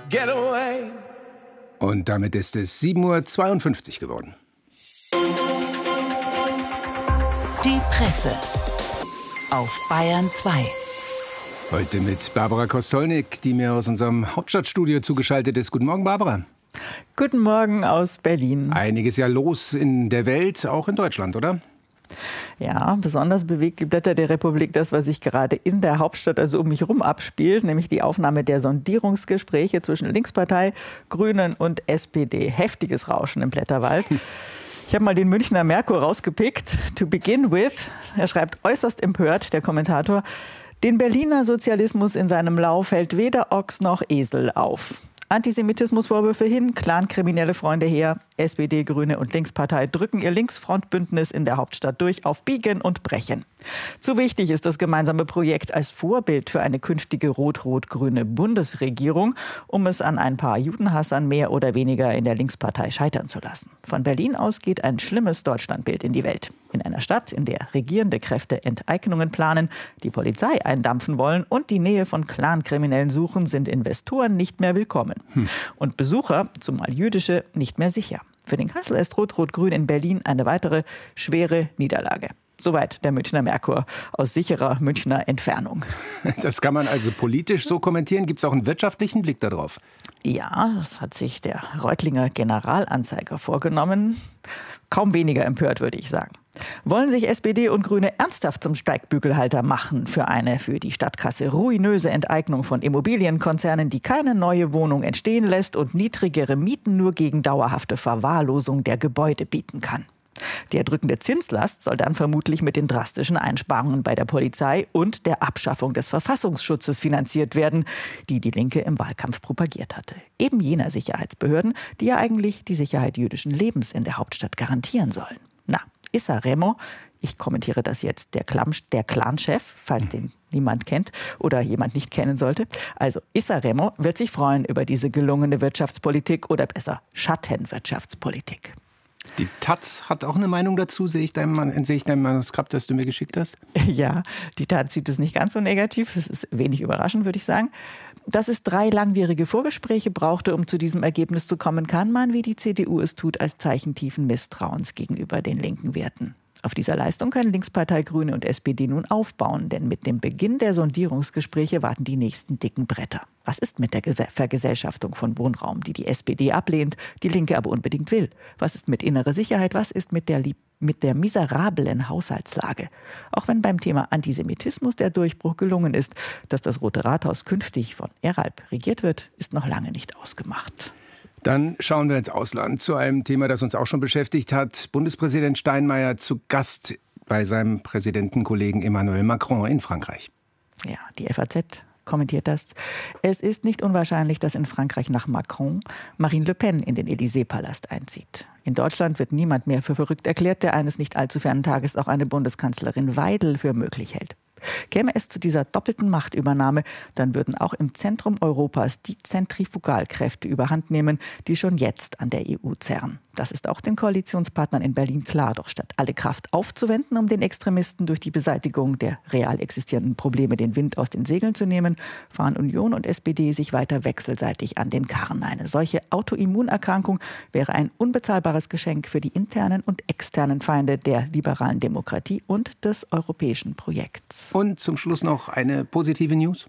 get away. Und damit ist es 7:52 Uhr geworden. Die Presse auf Bayern 2. Heute mit Barbara Kostolnik, die mir aus unserem Hauptstadtstudio zugeschaltet ist. Guten Morgen, Barbara. Guten Morgen aus Berlin. Einiges ja los in der Welt, auch in Deutschland, oder? Ja, besonders bewegt die Blätter der Republik das, was sich gerade in der Hauptstadt, also um mich herum, abspielt, nämlich die Aufnahme der Sondierungsgespräche zwischen Linkspartei, Grünen und SPD. Heftiges Rauschen im Blätterwald. Ich habe mal den Münchner Merkur rausgepickt. To begin with, er schreibt äußerst empört, der Kommentator, den Berliner Sozialismus in seinem Lauf hält weder Ochs noch Esel auf. Antisemitismusvorwürfe hin, Clan-kriminelle Freunde her, SPD, Grüne und Linkspartei drücken ihr Linksfrontbündnis in der Hauptstadt durch auf Biegen und Brechen. Zu wichtig ist das gemeinsame Projekt als Vorbild für eine künftige rot-rot-grüne Bundesregierung, um es an ein paar Judenhassern mehr oder weniger in der Linkspartei scheitern zu lassen. Von Berlin aus geht ein schlimmes Deutschlandbild in die Welt. In einer Stadt, in der regierende Kräfte Enteignungen planen, die Polizei eindampfen wollen und die Nähe von Clan-Kriminellen suchen, sind Investoren nicht mehr willkommen. Und Besucher, zumal jüdische, nicht mehr sicher. Für den Kanzler ist Rot-Rot-Grün in Berlin eine weitere schwere Niederlage. Soweit der Münchner Merkur aus sicherer Münchner Entfernung. Das kann man also politisch so kommentieren. Gibt es auch einen wirtschaftlichen Blick darauf? Ja, das hat sich der Reutlinger Generalanzeiger vorgenommen. Kaum weniger empört, würde ich sagen. Wollen sich SPD und Grüne ernsthaft zum Steigbügelhalter machen für eine für die Stadtkasse ruinöse Enteignung von Immobilienkonzernen, die keine neue Wohnung entstehen lässt und niedrigere Mieten nur gegen dauerhafte Verwahrlosung der Gebäude bieten kann? Die erdrückende Zinslast soll dann vermutlich mit den drastischen Einsparungen bei der Polizei und der Abschaffung des Verfassungsschutzes finanziert werden, die die Linke im Wahlkampf propagiert hatte. Eben jener Sicherheitsbehörden, die ja eigentlich die Sicherheit jüdischen Lebens in der Hauptstadt garantieren sollen. Na, Issa Remo, ich kommentiere das jetzt, der Clan-Chef, falls den niemand kennt oder jemand nicht kennen sollte. Also Issa Remo wird sich freuen über diese gelungene Wirtschaftspolitik oder besser Schattenwirtschaftspolitik. Die Taz hat auch eine Meinung dazu, sehe ich dein Manuskript, das du mir geschickt hast? Ja, die Taz sieht es nicht ganz so negativ. Es ist wenig überraschend, würde ich sagen. Dass es 3 langwierige Vorgespräche brauchte, um zu diesem Ergebnis zu kommen, kann man, wie die CDU es tut, als Zeichen tiefen Misstrauens gegenüber den linken Werten. Auf dieser Leistung können Linkspartei, Grüne und SPD nun aufbauen, denn mit dem Beginn der Sondierungsgespräche warten die nächsten dicken Bretter. Was ist mit der Vergesellschaftung von Wohnraum, die die SPD ablehnt, die Linke aber unbedingt will? Was ist mit innerer Sicherheit? Was ist mit der miserablen Haushaltslage? Auch wenn beim Thema Antisemitismus der Durchbruch gelungen ist, dass das Rote Rathaus künftig von Eralb regiert wird, ist noch lange nicht ausgemacht. Dann schauen wir ins Ausland zu einem Thema, das uns auch schon beschäftigt hat. Bundespräsident Steinmeier zu Gast bei seinem Präsidentenkollegen Emmanuel Macron in Frankreich. Ja, die FAZ kommentiert das. Es ist nicht unwahrscheinlich, dass in Frankreich nach Macron Marine Le Pen in den Élysée-Palast einzieht. In Deutschland wird niemand mehr für verrückt erklärt, der eines nicht allzu fernen Tages auch eine Bundeskanzlerin Weidel für möglich hält. Käme es zu dieser doppelten Machtübernahme, dann würden auch im Zentrum Europas die Zentrifugalkräfte überhand nehmen, die schon jetzt an der EU zerren. Das ist auch den Koalitionspartnern in Berlin klar. Doch statt alle Kraft aufzuwenden, um den Extremisten durch die Beseitigung der real existierenden Probleme den Wind aus den Segeln zu nehmen, fahren Union und SPD sich weiter wechselseitig an den Karren. Eine solche Autoimmunerkrankung wäre ein unbezahlbares Geschenk für die internen und externen Feinde der liberalen Demokratie und des europäischen Projekts. Und zum Schluss noch eine positive News.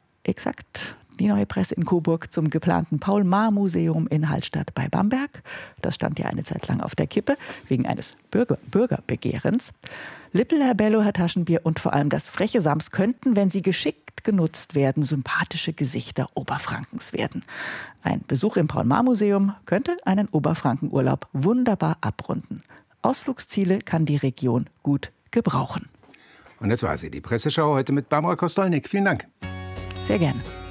Exakt. Die Neue Presse in Coburg zum geplanten Paul-Maar-Museum in Hallstatt bei Bamberg. Das stand ja eine Zeit lang auf der Kippe, wegen eines Bürgerbegehrens. Lippel, Herr Bello, Herr Taschenbier und vor allem das freche Sams könnten, wenn sie geschickt genutzt werden, sympathische Gesichter Oberfrankens werden. Ein Besuch im Paul-Maar-Museum könnte einen Oberfrankenurlaub wunderbar abrunden. Ausflugsziele kann die Region gut gebrauchen. Und das war sie, die Presseschau heute mit Barbara Kostolnik. Vielen Dank. Sehr gerne.